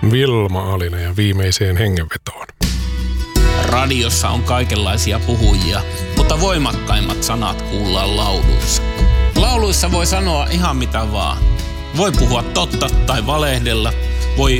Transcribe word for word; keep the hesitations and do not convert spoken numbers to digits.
Vilma Alinen ja viimeiseen hengenvetoon. Radiossa on kaikenlaisia puhujia, mutta voimakkaimmat sanat kuullaan lauluissa. Lauluissa voi sanoa ihan mitä vaan. Voi puhua totta tai valehdella,